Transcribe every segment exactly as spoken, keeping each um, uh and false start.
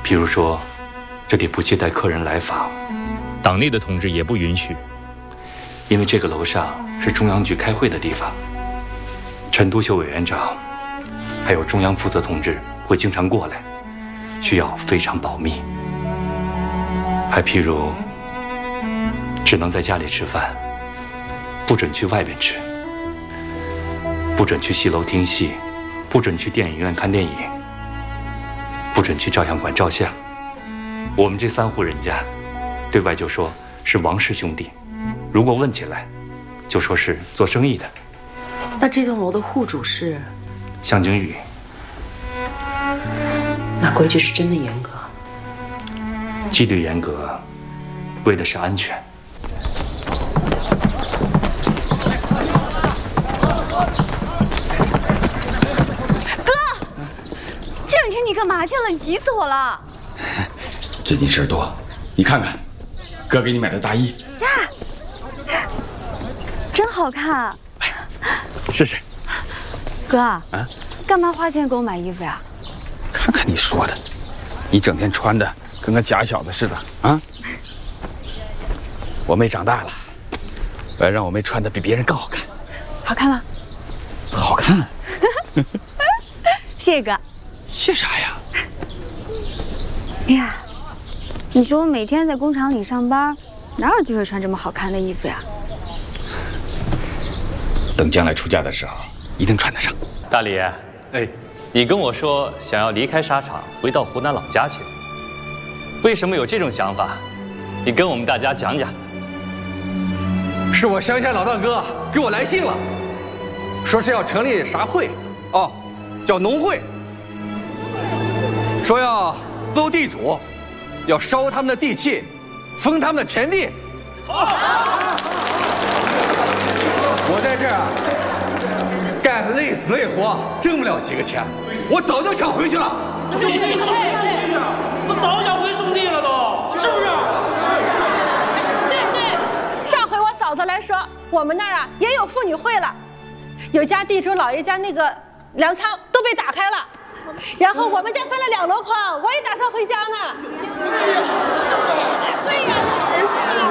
比如说，这里不接待客人来访， 党内的同志也不允许， 因为这个楼上是中央局开会的地方，陈独秀委员长还有中央负责同志会经常过来，需要非常保密。还譬如，只能在家里吃饭，不准去外边吃，不准去戏楼听戏，不准去电影院看电影，不准去照相馆照相。我们这三户人家，对外就说是王氏兄弟，如果问起来，就说是做生意的。 那这栋楼的户主是向景宇。 那规矩是真的严格。 纪律严格，为的是安全。 哥，这两天你干嘛去了？你急死我了。 最近事儿多，你看看，哥给你买的大衣呀，真好看。 试试。 哥啊，干嘛花钱给我买衣服呀？ 看看你说的，你整天穿的跟个假小子似的啊！我妹长大了，我要让我妹穿的比别人更好看。 好看吗？ 好看。 谢谢哥。 谢啥呀？ 哎呀，你说我每天在工厂里上班，哪有机会穿这么好看的衣服呀？ 等将来出嫁的时候，一定穿得上。 大李，哎，你跟我说想要离开沙场，回到湖南老家去，为什么有这种想法？你跟我们大家讲讲。 是我乡下老大哥给我来信了，说是要成立啥会，哦，叫农会，说要斗地主，要烧他们的地契，封他们的田地。好，我在这儿啊，干的累死累活，挣不了几个钱，我早就想回去了。 对对对，我早想回种地了都，是不是？是是。 对对，上回我嫂子来说，我们那儿啊也有妇女会了，有家地主老爷家那个粮仓都被打开了，然后我们家分了两箩筐，我也打算回家呢。对呀，真是的。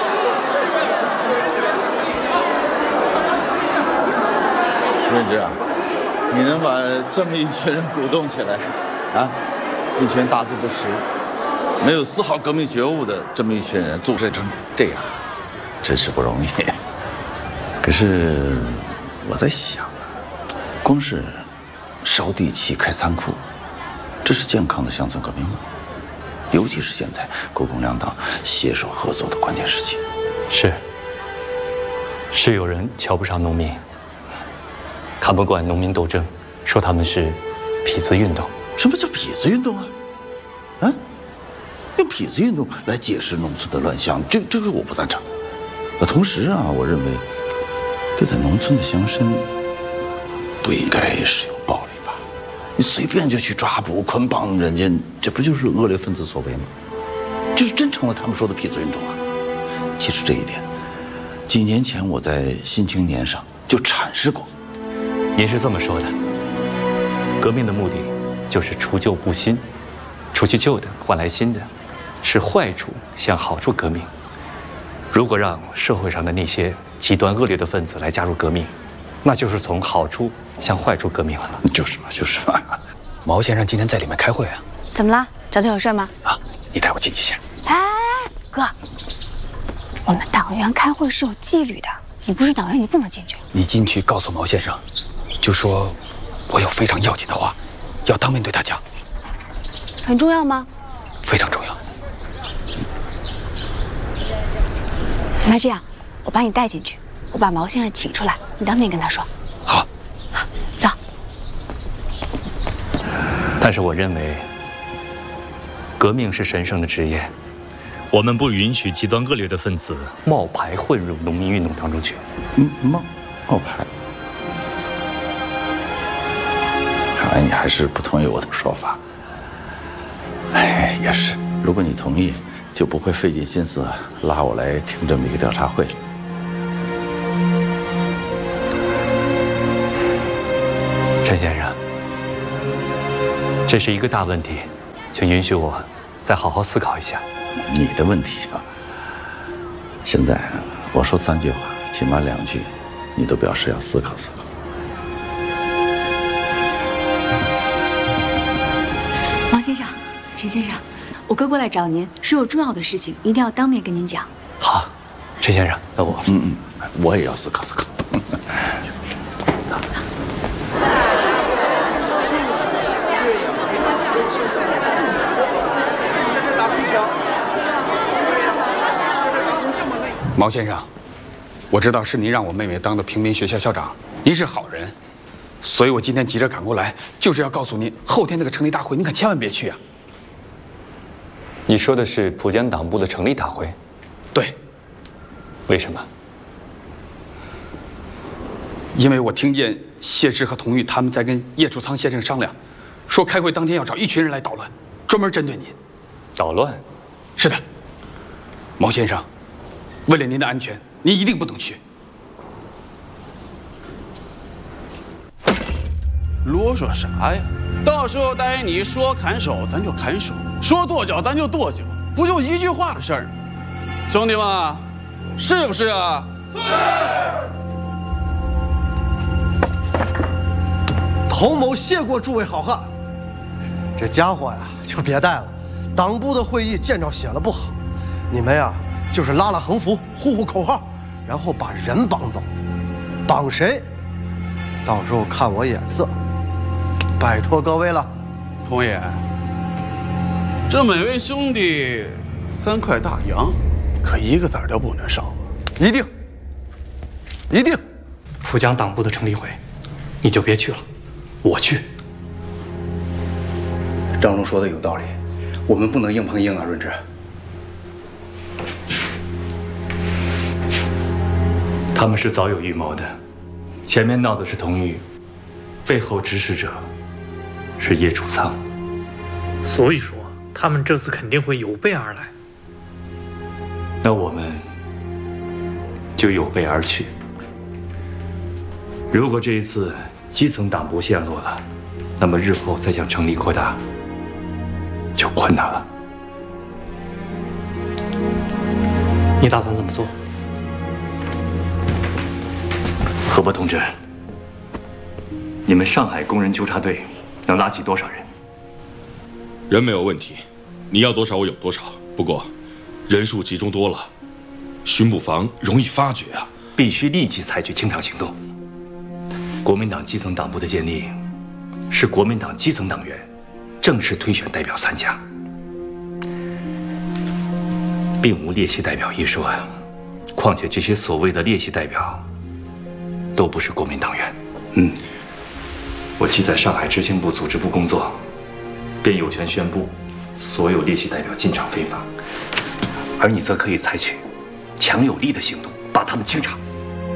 润之啊，你能把这么一群人鼓动起来，啊，一群大字不识、没有丝毫革命觉悟的这么一群人组织成这样，真是不容易。可是我在想啊，光是烧地契、开仓库，这是健康的乡村革命吗？尤其是现在国共两党携手合作的关键时期。 是，是有人瞧不上农民。看不惯农民斗争，说他们是痞子运动。 什么叫痞子运动啊？啊，用痞子运动来解释农村的乱象，这这个我不赞成。那同时啊，我认为对待农村的乡绅不应该使用暴力吧？你随便就去抓捕、捆绑人家，这不就是恶劣分子所为吗？这是真成了他们说的痞子运动啊！其实这一点，几年前我在《新青年》上就阐释过。 您是这么说的：革命的目的就是除旧布新，除去旧的换来新的，是坏处向好处革命。如果让社会上的那些极端恶劣的分子来加入革命，那就是从好处向坏处革命了。 就是嘛，就是嘛。 毛先生今天在里面开会啊？ 怎么了？找他有事吗？ 啊，你带我进去先。 哎，哥，我们党员开会是有纪律的，你不是党员，你不能进去。 你进去告诉毛先生。就说，我有非常要紧的话，要当面对他讲。 很重要吗？ 非常重要。 那这样，我把你带进去，我把毛先生请出来，你当面跟他说。 好， 走。 但是我认为，革命是神圣的职业， 我们不允许极端恶劣的分子冒牌混入农民运动当中去。 嗯，冒冒牌。看来你还是不同意我的说法。哎，也是，如果你同意，就不会费尽心思拉我来听这么一个调查会了。 陈先生，这是一个大问题， 请允许我再好好思考一下。 你的问题啊，现在我说三句话，起码两句，你都表示要思考思考。 王先生，陈先生，我哥过来找您，说有重要的事情，一定要当面跟您讲。 好，陈先生，那我嗯嗯，我也要思考思考。 毛先生，我知道是您让我妹妹当的平民学校校长，您是好人，所以我今天急着赶过来，就是要告诉您，后天那个成立大会，您可千万别去啊！ 你说的是浦江党部的成立大会？ 对。 为什么？ 因为我听见谢芝和童玉他们在跟叶楚仓先生商量，说开会当天要找一群人来捣乱，专门针对您。 捣乱？ 是的，毛先生，为了您的安全，您一定不能去。 啰嗦啥呀？到时候答应你说砍手，咱就砍手；说跺脚，咱就跺脚，不就一句话的事儿吗？兄弟们，是不是啊？是。 童某谢过诸位好汉。这家伙呀，就别带了。党部的会议见着写了不好，你们呀就是拉拉横幅，呼呼口号，然后把人绑走。绑谁？到时候看我眼色。拜托各位了。 童爷，这每位兄弟三块大洋，可一个子儿都不能少啊！ 一定，一定。 浦江党部的成立会，你就别去了，我去。 张龙说的有道理，我们不能硬碰硬啊，润之。 他们是早有预谋的，前面闹的是童玉，背后指使者是叶楚仓。 所以说，他们这次肯定会有备而来。 那我们就有备而去。如果这一次基层党部陷落了，那么日后再想成立扩大就困难了。你打算怎么做？何伯同志，你们上海工人纠察队能拉起多少人？ 人没有问题，你要多少我有多少。不过，人数集中多了，巡捕房容易发觉啊！ 必须立即采取清场行动。国民党基层党部的建立，是国民党基层党员正式推选代表参加，并无列席代表一说。况且这些所谓的列席代表，都不是国民党员。 嗯， 我既在上海执行部组织部工作，便有权宣布所有列席代表进场非法，而你则可以采取强有力的行动，把他们清场。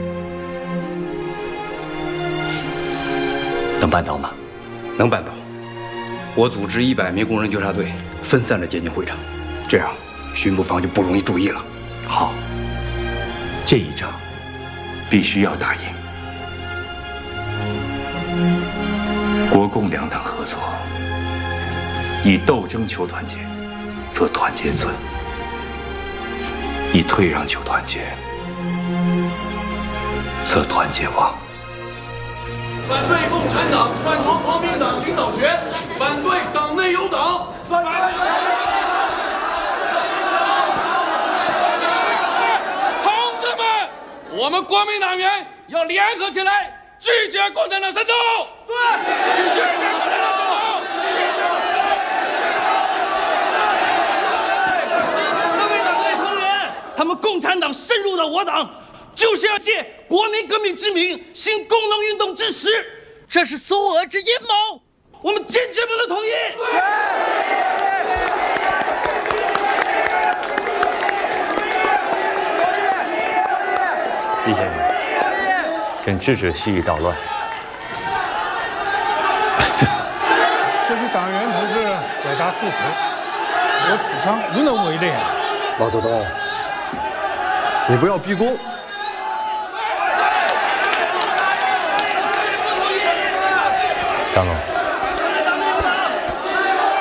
能办到吗？ 能办到。我组织一百名工人纠察队，分散着接近会场，这样巡捕房就不容易注意了。 好，这一仗必须要打赢。国共两党合作，以斗争求团结，则团结存；以退让求团结，则团结亡。 反对共产党篡夺国民党领导权，反对党内有党，反对。 同志们，我们国民党员要联合起来，拒绝共产党渗透。对，拒绝共产党渗透。 各位党内同仁，他们共产党深入到我党，就是要借国民革命之名行工农运动之实，这是苏俄之阴谋，我们坚决不能同意。 厉先生，请制止西域捣乱。 这是党员同志表达诉求，我主张无能为力。 毛泽东，你不要逼宫。 张龙。